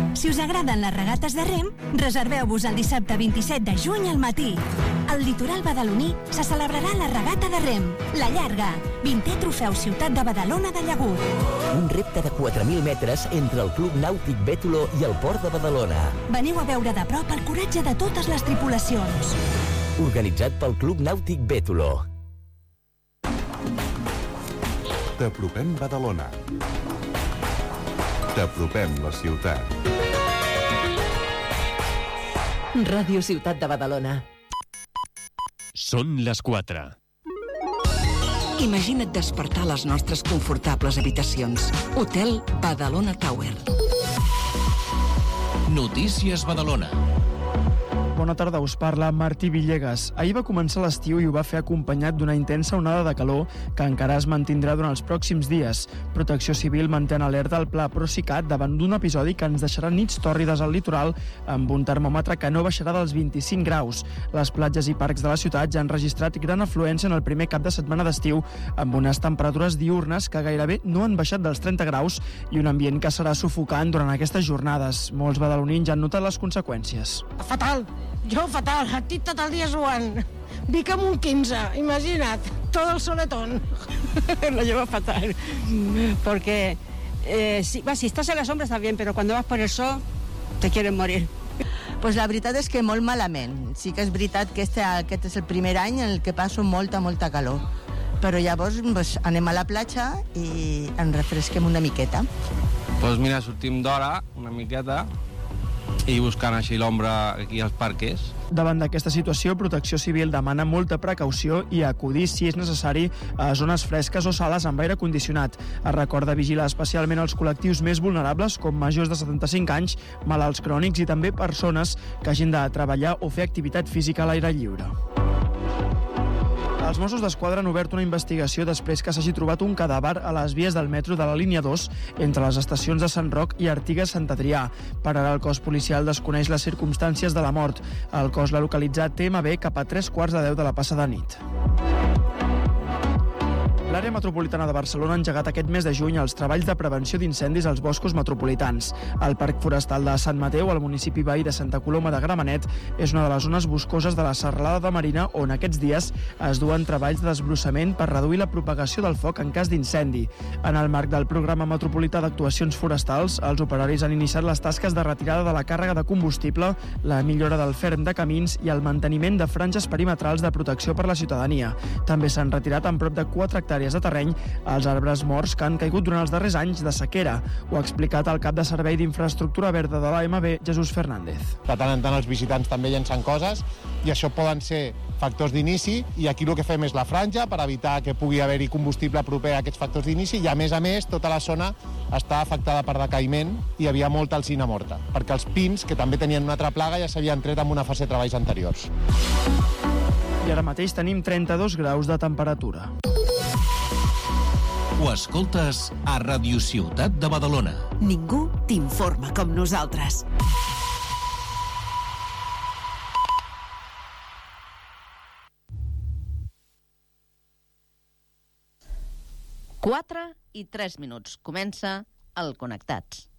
Si us agraden les regates de rem, reserveu-vos el dissabte 27 de juny al matí. Al litoral badaloní se celebrarà la regata de rem, la llarga, 20è trofeu Ciutat de Badalona de Llagut. Un repte de 4.000 metres entre el Club Nàutic Bètolo i el Port de Badalona. Veniu a veure de prop el coratge de totes les tripulacions. Organitzat pel Club Nàutic Bètolo. T'apropem Badalona. T'apropem la ciutat. Ràdio Ciutat de Badalona. Són les 4. Imagina't despertar a les nostres confortables habitacions. Hotel Badalona Tower. Notícies Badalona. Bona tarda, us parla Martí Villegas. Ahir va començar l'estiu i ho va fer acompanyat d'una intensa onada de calor que encara es mantindrà durant els pròxims dies. Protecció Civil manté en alerta el Pla Procicat davant d'un episodi que ens deixarà nits tòrrides al litoral amb un termòmetre que no baixarà dels 25 graus. Les platges i parcs de la ciutat ja han registrat gran afluència en el primer cap de setmana d'estiu amb unes temperatures diürnes que gairebé no han baixat dels 30 graus i un ambient que serà sufocant durant aquestes jornades. Molts badalonins ja han notat les conseqüències. Fatal! Jo fatal, estic tot el dia suant. Vic amb un 15, imagina't, todo el soletón. Lo llevo fatal, porque si estás en la sombra está bien, pero cuando vas por el sol te quieren morir. Pues la veritat és que molt malament. Sí que és veritat que aquest és el primer any en el que passo molta calor. Però llavors anem a la platja i ens refresquem una miqueta. Doncs mira, sortim d'hora, una miqueta, i buscant així l'ombra aquí als parques. Davant d'aquesta situació, Protecció Civil demana molta precaució i acudir, si és necessari, a zones fresques o sales amb aire condicionat. Es recorda vigilar especialment els col·lectius més vulnerables, com majors de 75 anys, malalts crònics i també persones que hagin de treballar o fer activitat física a l'aire lliure. Els Mossos d'Esquadra han obert una investigació després que s'hagi trobat un cadàver a les vies del metro de la línia 2 entre les estacions de Sant Roc i Artigas Sant Adrià. Per ara el cos policial desconeix les circumstàncies de la mort. El cos l'ha localitzat TMB cap a 3:15 de la passada nit. L'àrea metropolitana de Barcelona ha engegat aquest mes de juny els treballs de prevenció d'incendis als boscos metropolitans. El Parc Forestal de Sant Mateu, al municipi veí de Santa Coloma de Gramenet, és una de les zones boscoses de la Serralada de Marina on aquests dies es duen treballs de desbrossament per reduir la propagació del foc en cas d'incendi. En el marc del programa metropolità d'actuacions forestals, els operaris han iniciat les tasques de retirada de la càrrega de combustible, la millora del ferm de camins i el manteniment de franges perimetrals de protecció per la ciutadania. També s'han retirat en prop de 4 hectàrees de terreny els arbres morts que han caigut durant els darrers anys de sequera. Ho ha explicat el cap de servei d'infraestructura verda de l'AMB, Jesús Fernández. De tant en tant els visitants també llencen coses i això poden ser factors d'inici i aquí el que fem és la franja per evitar que pugui haver-hi combustible proper a aquests factors d'inici i a més tota la zona està afectada per decaïment i hi havia molta alzina morta perquè els pins, que també tenien una altra plaga, ja s'havien tret en una fase de treballs anteriors. I ara mateix tenim 32 graus de temperatura. Ho escoltes a Ràdio Ciutat de Badalona. Ningú t'informa com nosaltres. Quatre i 3 minuts. Comença el Connectats.